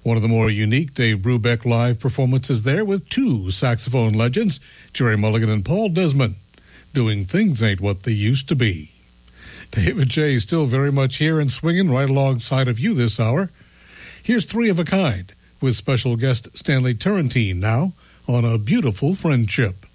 One of the more unique Dave Brubeck live performances there with two saxophone legends, Gerry Mulligan and Paul Desmond, doing Things Ain't What They Used to Be. David J. is still very much here and swinging right alongside of you this hour. Here's Three of a Kind with special guest Stanley Turrentine now on A Beautiful Friendship.